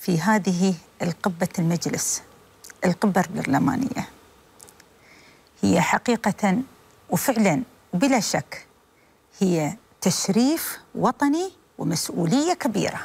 في هذه القبة المجلس، القبة البرلمانية، هي حقيقة وفعلا وبلا شك هي تشريف وطني ومسؤولية كبيرة.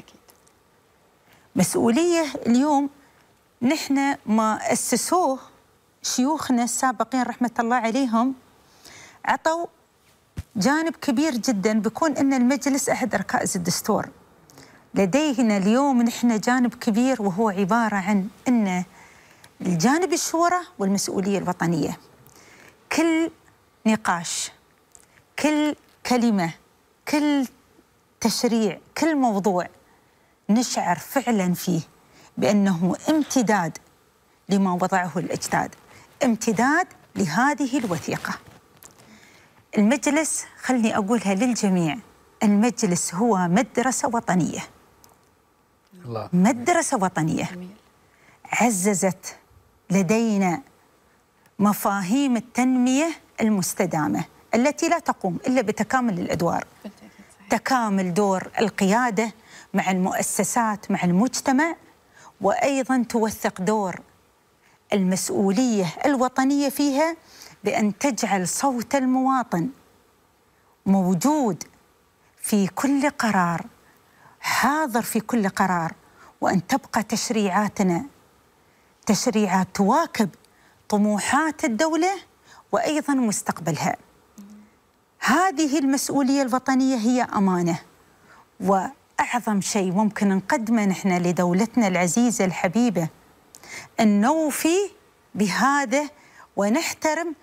مسؤولية اليوم نحن ما أسسوه شيوخنا السابقين رحمة الله عليهم، عطوا جانب كبير جدا بيكون أن المجلس أحد ركائز الدستور. لدينا اليوم نحن جانب كبير وهو عبارة عن أن الجانب الشورى والمسؤولية الوطنية. كل نقاش، كل كلمة، كل تشريع، كل موضوع نشعر فعلا فيه بأنه امتداد لما وضعه الأجداد، امتداد لهذه الوثيقة. المجلس، خلني أقولها للجميع، المجلس هو مدرسة وطنية. الله. مدرسة وطنية عززت لدينا مفاهيم التنمية المستدامة التي لا تقوم إلا بتكامل الأدوار، تكامل دور القيادة مع المؤسسات مع المجتمع، وأيضا توثق دور المسؤولية الوطنية فيها بأن تجعل صوت المواطن موجود في كل قرار، حاضر في كل قرار، وأن تبقى تشريعاتنا تشريعات تواكب طموحات الدولة وأيضا مستقبلها. هذه المسؤولية الوطنية هي أمانة، وأعظم شيء ممكن نقدمه نحن لدولتنا العزيزة الحبيبة أن نوفي بهذا ونحترم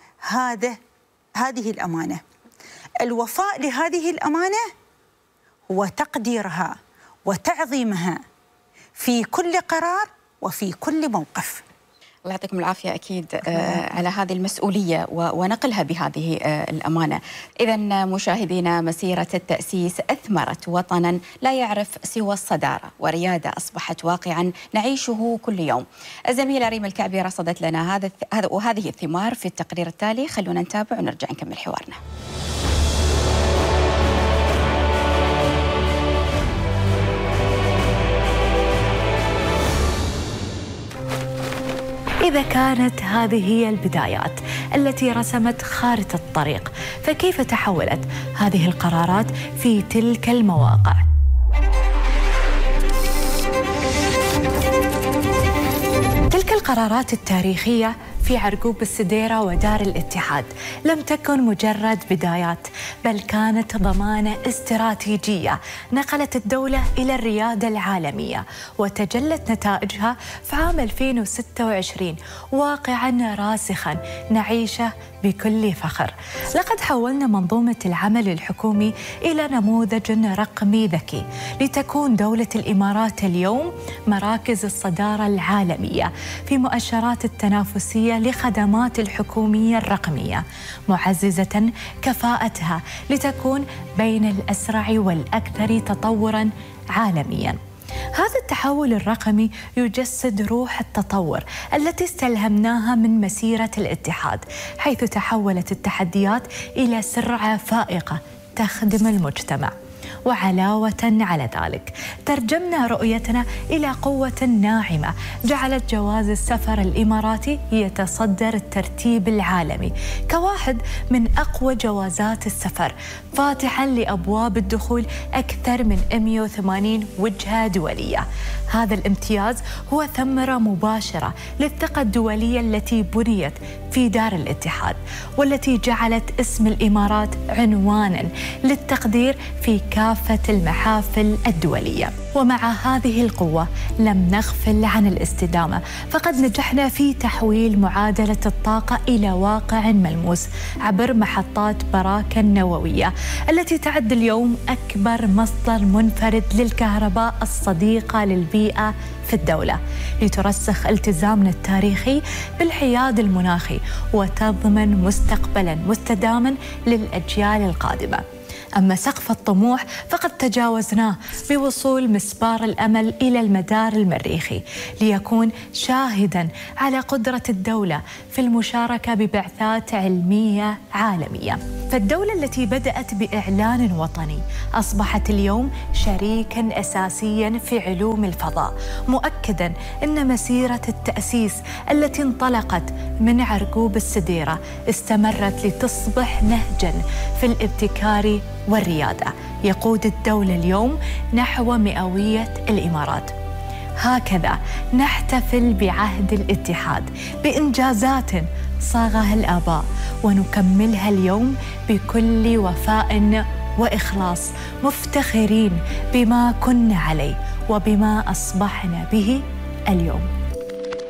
هذه الأمانة. الوفاء لهذه الأمانة هو تقديرها وتعظيمها في كل قرار وفي كل موقف. الله يعطيكم العافية أكيد على هذه المسؤولية ونقلها بهذه الأمانة. إذن مشاهدينا، مسيرة التأسيس أثمرت وطنا لا يعرف سوى الصدارة، وريادة أصبحت واقعا نعيشه كل يوم. الزميلة ريم الكعبي رصدت لنا هذه الثمار في التقرير التالي. خلونا نتابع ونرجع نكمل حوارنا. إذا كانت هذه هي البدايات التي رسمت خارطة الطريق، فكيف تحولت هذه القرارات في تلك المواقع؟ تلك القرارات التاريخية في عرقوب السديرة ودار الاتحاد لم تكن مجرد بدايات، بل كانت ضمانة استراتيجية نقلت الدولة إلى الريادة العالمية، وتجلت نتائجها في عام 2026 واقعاً راسخاً نعيشه بكل فخر. لقد حولنا منظومة العمل الحكومي إلى نموذج رقمي ذكي لتكون دولة الإمارات اليوم مراكز الصدارة العالمية في مؤشرات التنافسية لخدمات الحكومية الرقمية، معززة كفاءتها لتكون بين الأسرع والأكثر تطوراً عالمياً. هذا التحول الرقمي يجسد روح التطور التي استلهمناها من مسيرة الاتحاد، حيث تحولت التحديات إلى سرعة فائقة تخدم المجتمع. وعلاوة على ذلك ترجمنا رؤيتنا إلى قوة ناعمة جعلت جواز السفر الإماراتي يتصدر الترتيب العالمي كواحد من أقوى جوازات السفر، فاتحاً لأبواب الدخول أكثر من 180 وجهة دولية. هذا الامتياز هو ثمرة مباشرة للثقة الدولية التي بنيت في دار الاتحاد، والتي جعلت اسم الإمارات عنوانا للتقدير في كافة المحافل الدولية. ومع هذه القوة لم نغفل عن الاستدامة، فقد نجحنا في تحويل معادلة الطاقة إلى واقع ملموس عبر محطات براكة النووية التي تعد اليوم أكبر مصدر منفرد للكهرباء الصديقة للبيئة في الدولة، لترسخ التزامنا التاريخي بالحياد المناخي وتضمن مستقبلا مستداما للأجيال القادمة. أما سقف الطموح فقد تجاوزناه بوصول مسبار الأمل إلى المدار المريخي ليكون شاهداً على قدرة الدولة في المشاركة ببعثات علمية عالمية. فالدولة التي بدأت بإعلان وطني أصبحت اليوم شريكاً أساسياً في علوم الفضاء، مؤكداً أن مسيرة التأسيس التي انطلقت من عرقوب السديرة استمرت لتصبح نهجاً في الابتكار والريادة يقود الدولة اليوم نحو مئوية الإمارات. هكذا نحتفل بعهد الاتحاد بإنجازات صاغها الآباء ونكملها اليوم بكل وفاء وإخلاص، مفتخرين بما كنا عليه وبما أصبحنا به اليوم.